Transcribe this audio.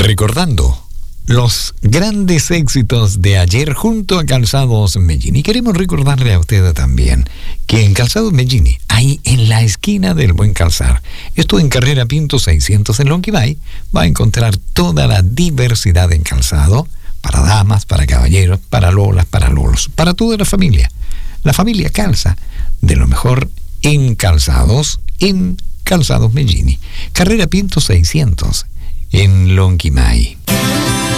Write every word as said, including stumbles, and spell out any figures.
recordando los grandes éxitos de ayer junto a Calzados Mellini. Queremos recordarle a usted también que en Calzados Mellini, ahí en la esquina del Buen Calzar, esto en Carrera Pinto seiscientos en Lonquimay, va a encontrar toda la diversidad en calzado, para damas, para caballeros, para lolas, para lolos, para toda la familia. La familia calza de lo mejor en calzados, en Calzados Mellini. Carrera Pinto seiscientos en Lonquimay.